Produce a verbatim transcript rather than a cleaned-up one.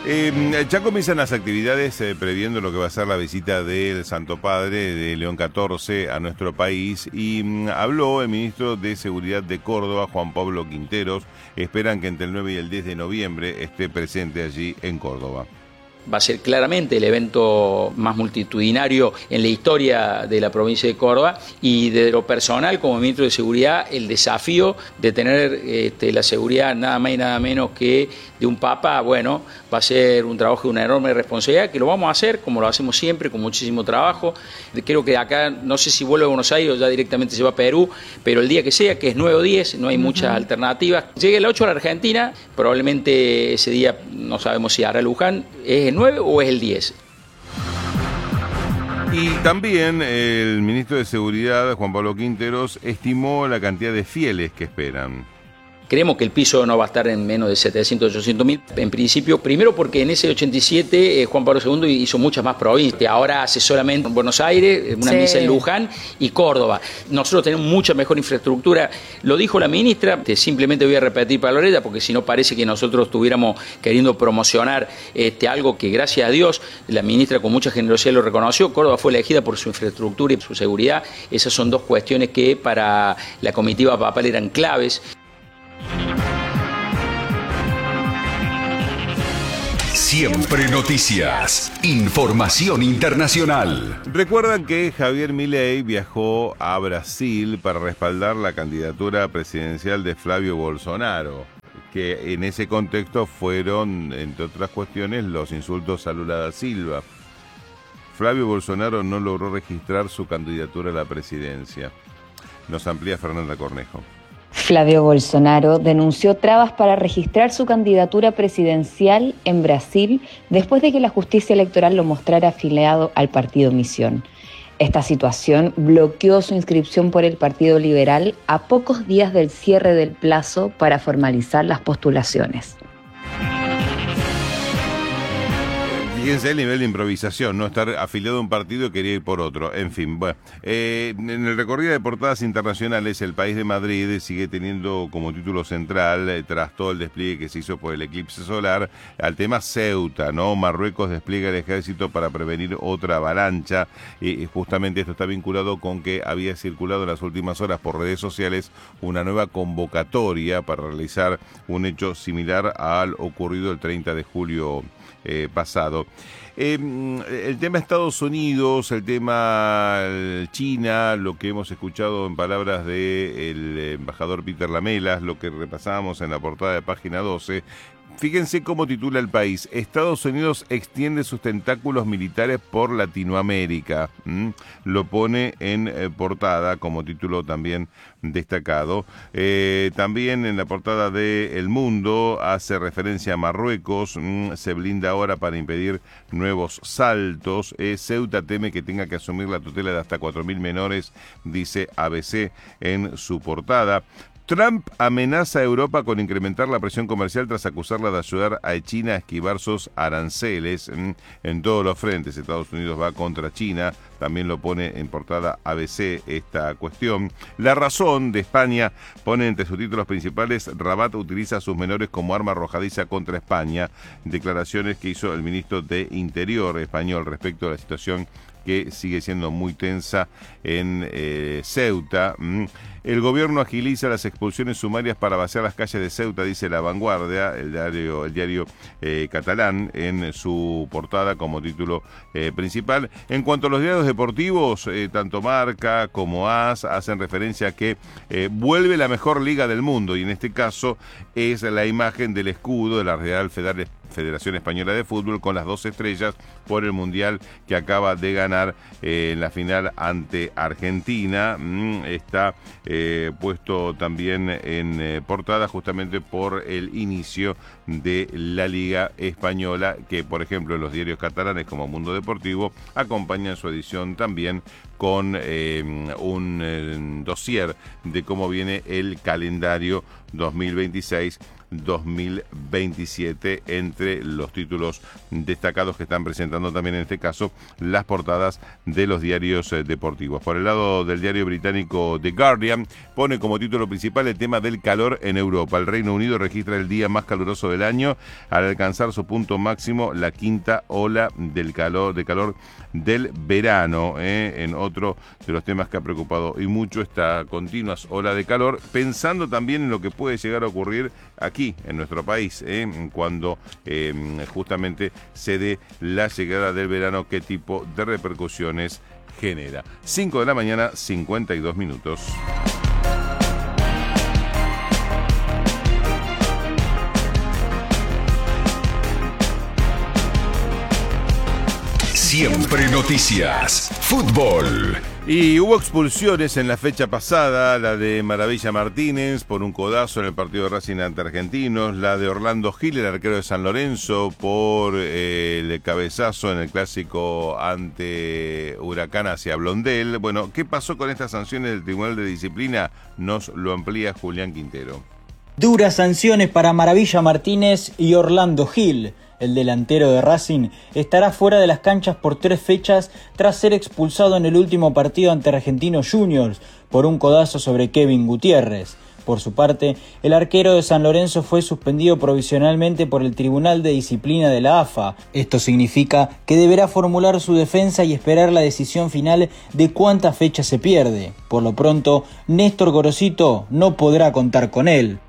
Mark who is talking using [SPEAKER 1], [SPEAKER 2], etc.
[SPEAKER 1] Eh, ya comienzan las actividades eh, previendo lo que va a ser la visita del Santo Padre de León catorce a nuestro país y mm, habló el ministro de Seguridad de Córdoba, Juan Pablo Quinteros. Esperan que entre el nueve y el diez de noviembre esté presente allí en Córdoba.
[SPEAKER 2] Va a ser claramente el evento más multitudinario en la historia de la provincia de Córdoba, y de lo personal, como ministro de Seguridad, el desafío de tener este, la seguridad nada más y nada menos que de un papa, bueno, va a ser un trabajo de una enorme responsabilidad, que lo vamos a hacer como lo hacemos siempre, con muchísimo trabajo. Creo que acá, no sé si vuelve a Buenos Aires o ya directamente se va a Perú, pero el día que sea, que es nueve o diez, no hay uh-huh. muchas alternativas. Llegue el ocho a la Argentina, probablemente ese día, no sabemos si hará Luján, es el nueve o es el diez.
[SPEAKER 1] Y también el ministro de Seguridad, Juan Pablo Quinteros, estimó la cantidad de fieles que esperan.
[SPEAKER 2] Creemos que el piso no va a estar en menos de setecientos, ochocientos mil, en principio, primero porque en ese ochenta y siete eh, Juan Pablo segundo hizo muchas más provincias, ahora hace solamente Buenos Aires, una sí. misa en Luján y Córdoba. Nosotros tenemos mucha mejor infraestructura, lo dijo la ministra, que simplemente voy a repetir para Loretta, porque si no parece que nosotros estuviéramos queriendo promocionar este, algo que gracias a Dios la ministra con mucha generosidad lo reconoció. Córdoba fue elegida por su infraestructura y su seguridad. Esas son dos cuestiones que para la comitiva papal eran claves.
[SPEAKER 3] Siempre noticias, información internacional.
[SPEAKER 1] Recuerdan que Javier Milei viajó a Brasil para respaldar la candidatura presidencial de Flavio Bolsonaro, que en ese contexto fueron, entre otras cuestiones, los insultos a Lula da Silva. Flavio Bolsonaro no logró registrar su candidatura a la presidencia. Nos amplía Fernanda Cornejo.
[SPEAKER 4] Flavio Bolsonaro denunció trabas para registrar su candidatura presidencial en Brasil después de que la justicia electoral lo mostrara afiliado al partido Misión. Esta situación bloqueó su inscripción por el Partido Liberal a pocos días del cierre del plazo para formalizar las postulaciones.
[SPEAKER 1] Fíjense el nivel de improvisación, no estar afiliado a un partido y quería ir por otro. En fin, bueno, eh, en el recorrido de portadas internacionales, El País de Madrid sigue teniendo como título central, eh, tras todo el despliegue que se hizo por el eclipse solar, al tema Ceuta, ¿no? Marruecos despliega el ejército para prevenir otra avalancha, y justamente esto está vinculado con que había circulado en las últimas horas por redes sociales una nueva convocatoria para realizar un hecho similar al ocurrido el treinta de julio Eh, pasado. Eh, el tema Estados Unidos, el tema China, lo que hemos escuchado en palabras del embajador Peter Lamelas, lo que repasábamos en la portada de Página doce. Fíjense cómo titula El País: Estados Unidos extiende sus tentáculos militares por Latinoamérica. ¿Mm? Lo pone en eh, portada como título también destacado. Eh, también en la portada de El Mundo hace referencia a Marruecos. ¿Mm? Se blinda ahora para impedir nuevos saltos. Eh, Ceuta teme que tenga que asumir la tutela de hasta cuatro mil menores, dice A B C en su portada. Trump amenaza a Europa con incrementar la presión comercial tras acusarla de ayudar a China a esquivar sus aranceles. En todos los frentes, Estados Unidos va contra China, también lo pone en portada A B C esta cuestión. La Razón de España pone entre sus títulos principales: Rabat utiliza a sus menores como arma arrojadiza contra España. Declaraciones que hizo el ministro de Interior español respecto a la situación que sigue siendo muy tensa en eh, Ceuta. El gobierno agiliza las expulsiones sumarias para vaciar las calles de Ceuta, dice La Vanguardia, el diario, el diario eh, catalán, en su portada como título eh, principal. En cuanto a los diarios deportivos, eh, tanto Marca como AS hacen referencia a que eh, vuelve la mejor liga del mundo, y en este caso es la imagen del escudo de la Real Federación Española de Fútbol con las dos estrellas por el Mundial que acaba de ganar eh, en la final ante Argentina. Mm, está eh, puesto también en eh, portada justamente por el inicio de la Liga Española, que por ejemplo los diarios catalanes como Mundo Deportivo acompañan su edición también con eh, un eh, dossier de cómo viene el calendario dos mil veintiséis dos mil veintisiete, entre los títulos destacados que están presentando también en este caso las portadas de los diarios eh, deportivos. Por el lado del diario británico The Guardian, pone como título principal el tema del calor en Europa. El Reino Unido registra el día más caluroso del año al alcanzar su punto máximo, la quinta ola del calor, de calor del verano, eh, en otro de los temas que ha preocupado y mucho esta continua ola de calor, pensando también en lo que puede llegar a ocurrir aquí en nuestro país, eh, cuando eh, justamente se dé la llegada del verano, qué tipo de repercusiones genera. cinco de la mañana, cincuenta y dos minutos.
[SPEAKER 3] Siempre Noticias. Fútbol.
[SPEAKER 1] Y hubo expulsiones en la fecha pasada, la de Maravilla Martínez por un codazo en el partido de Racing ante Argentinos, la de Orlando Gil, el arquero de San Lorenzo, por eh, el cabezazo en el clásico ante Huracán hacia Blondel. Bueno, ¿qué pasó con estas sanciones del Tribunal de Disciplina? Nos lo amplía Julián Quintero.
[SPEAKER 5] Duras sanciones para Maravilla Martínez y Orlando Gil. El delantero de Racing estará fuera de las canchas por tres fechas tras ser expulsado en el último partido ante Argentinos Juniors por un codazo sobre Kevin Gutiérrez. Por su parte, el arquero de San Lorenzo fue suspendido provisionalmente por el Tribunal de Disciplina de la A F A. Esto significa que deberá formular su defensa y esperar la decisión final de cuántas fechas se pierde. Por lo pronto, Néstor Gorosito no podrá contar con él.